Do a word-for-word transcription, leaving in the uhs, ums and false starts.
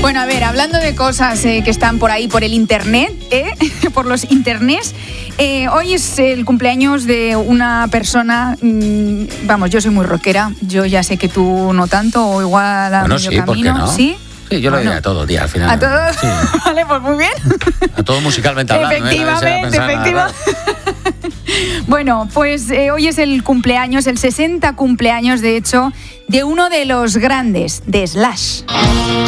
Bueno, a ver, hablando de cosas eh, que están por ahí, por el internet, ¿eh? por los internets, eh, hoy es el cumpleaños de una persona, mmm, vamos, yo soy muy rockera, yo ya sé que tú no tanto, o igual a bueno, medio sí, camino, ¿por qué no? ¿sí? Sí, yo bueno, lo diría a todo, tía, al final. ¿A todo? Sí. Vale, pues muy bien. A todo musicalmente hablando. Efectivamente, ¿eh? No efectivamente. Bueno, pues eh, hoy es el cumpleaños, el sesenta cumpleaños, de hecho, de uno de los grandes, de Slash.